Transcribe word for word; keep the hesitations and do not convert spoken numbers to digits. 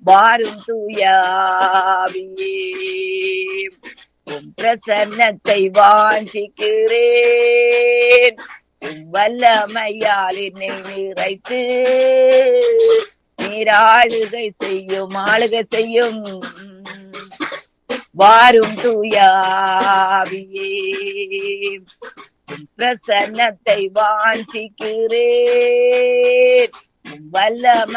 வாரும் தூயாவியே, உம் பிரசன்னத்தை வாஞ்சிக்கிறேன். உம் வல்லமையால் என்னை நிறைத்து நீர் ஆளுகை செய்யும் ஆளுகை செய்யும். வாரும் தூயாவியே, உம் பிரசன்னத்தை வாஞ்சிக்கிறேன். உம் வல்லமை